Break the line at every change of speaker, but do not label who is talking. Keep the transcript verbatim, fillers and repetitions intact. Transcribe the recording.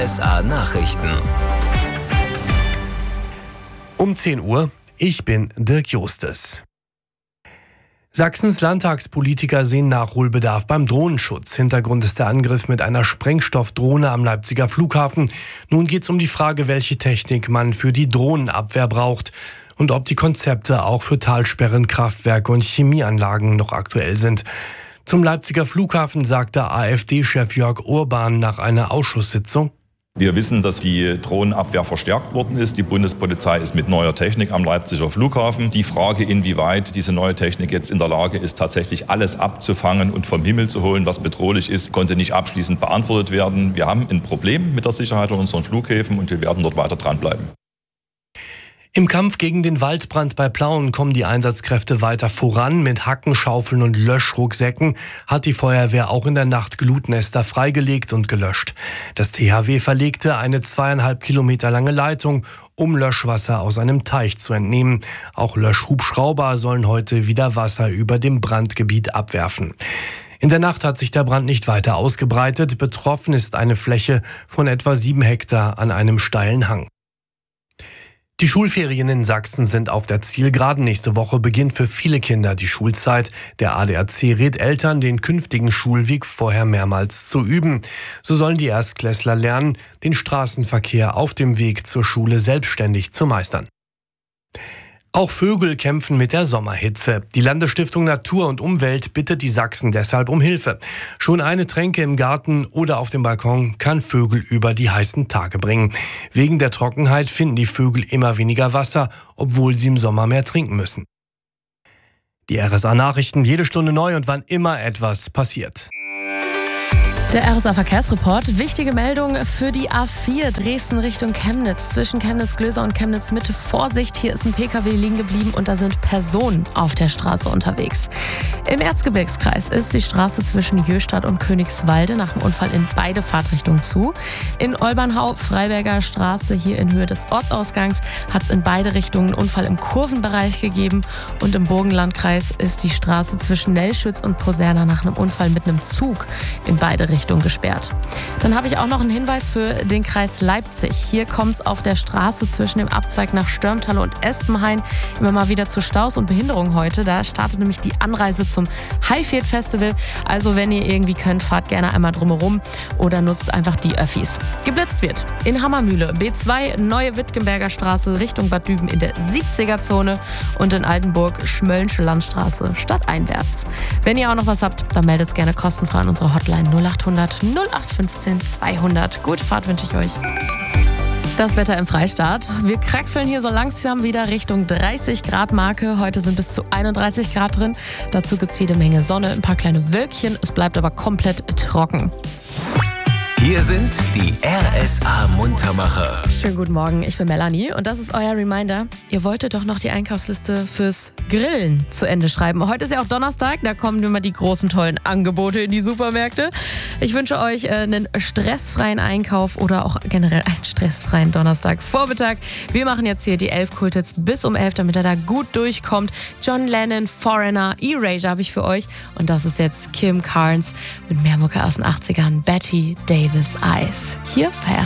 S A Nachrichten.
Um zehn Uhr, ich bin Dirk Justes. Sachsens Landtagspolitiker sehen Nachholbedarf beim Drohnenschutz. Hintergrund ist der Angriff mit einer Sprengstoffdrohne am Leipziger Flughafen. Nun geht es um die Frage, welche Technik man für die Drohnenabwehr braucht und ob die Konzepte auch für Talsperren, Kraftwerke und Chemieanlagen noch aktuell sind. Zum Leipziger Flughafen sagte AfD-Chef Jörg Urban nach einer Ausschusssitzung:
Wir wissen, dass die Drohnenabwehr verstärkt worden ist. Die Bundespolizei ist mit neuer Technik am Leipziger Flughafen. Die Frage, inwieweit diese neue Technik jetzt in der Lage ist, tatsächlich alles abzufangen und vom Himmel zu holen, was bedrohlich ist, konnte nicht abschließend beantwortet werden. Wir haben ein Problem mit der Sicherheit an unseren Flughäfen und wir werden dort weiter dranbleiben.
Im Kampf gegen den Waldbrand bei Plauen kommen die Einsatzkräfte weiter voran. Mit Hacken, Schaufeln und Löschrucksäcken hat die Feuerwehr auch in der Nacht Glutnester freigelegt und gelöscht. Das T H W verlegte eine zweieinhalb Kilometer lange Leitung, um Löschwasser aus einem Teich zu entnehmen. Auch Löschhubschrauber sollen heute wieder Wasser über dem Brandgebiet abwerfen. In der Nacht hat sich der Brand nicht weiter ausgebreitet. Betroffen ist eine Fläche von etwa sieben Hektar an einem steilen Hang. Die Schulferien in Sachsen sind auf der Zielgeraden. Nächste Woche beginnt für viele Kinder die Schulzeit. Der A D A C rät Eltern, den künftigen Schulweg vorher mehrmals zu üben. So sollen die Erstklässler lernen, den Straßenverkehr auf dem Weg zur Schule selbstständig zu meistern. Auch Vögel kämpfen mit der Sommerhitze. Die Landesstiftung Natur und Umwelt bittet die Sachsen deshalb um Hilfe. Schon eine Tränke im Garten oder auf dem Balkon kann Vögel über die heißen Tage bringen. Wegen der Trockenheit finden die Vögel immer weniger Wasser, obwohl sie im Sommer mehr trinken müssen. Die R S A-Nachrichten jede Stunde neu und wann immer etwas passiert.
Der R S A-Verkehrsreport. Wichtige Meldung für die A vier Dresden Richtung Chemnitz. Zwischen Chemnitz-Glöser und Chemnitz-Mitte. Vorsicht, hier ist ein P K W liegen geblieben und da sind Personen auf der Straße unterwegs. Im Erzgebirgskreis ist die Straße zwischen Jöstadt und Königswalde nach dem Unfall in beide Fahrtrichtungen zu. In Olbernhau, Freiberger Straße, hier in Höhe des Ortsausgangs, hat es in beide Richtungen einen Unfall im Kurvenbereich gegeben. Und im Burgenlandkreis ist die Straße zwischen Nellschütz und Poserna nach einem Unfall mit einem Zug in beide Richtungen gesperrt. Dann habe ich auch noch einen Hinweis für den Kreis Leipzig. Hier kommt es auf der Straße zwischen dem Abzweig nach Störmthalle und Espenhain immer mal wieder zu Staus und Behinderungen heute. Da startet nämlich die Anreise zum Highfield Festival. Also wenn ihr irgendwie könnt, fahrt gerne einmal drumherum oder nutzt einfach die Öffis. Geblitzt wird in Hammermühle, B zwei, Neue Wittgenberger Straße Richtung Bad Düben in der siebziger-Zone und in Altenburg Schmöllnsche Landstraße stadteinwärts. Wenn ihr auch noch was habt, dann meldet es gerne kostenfrei an unsere Hotline null acht hundert null acht fünfzehn zweihundert. Gute Fahrt wünsche ich euch. Das Wetter im Freistaat. Wir kraxeln hier so langsam wieder Richtung dreißig Grad Marke. Heute sind bis zu einunddreißig Grad drin. Dazu gibt es jede Menge Sonne, ein paar kleine Wölkchen. Es bleibt aber komplett trocken.
Hier sind die R S A-Muntermacher.
Schönen guten Morgen, ich bin Melanie und das ist euer Reminder. Ihr wolltet doch noch die Einkaufsliste fürs Grillen zu Ende schreiben. Heute ist ja auch Donnerstag, da kommen immer die großen, tollen Angebote in die Supermärkte. Ich wünsche euch äh, einen stressfreien Einkauf oder auch generell einen stressfreien Donnerstagvormittag. Wir machen jetzt hier die elf Kulthits bis um elf, damit er da gut durchkommt. John Lennon, Foreigner, Erasure habe ich für euch. Und das ist jetzt Kim Carnes mit mehr Mucke aus den achtzigern, Betty Davis Eyes. Hier bei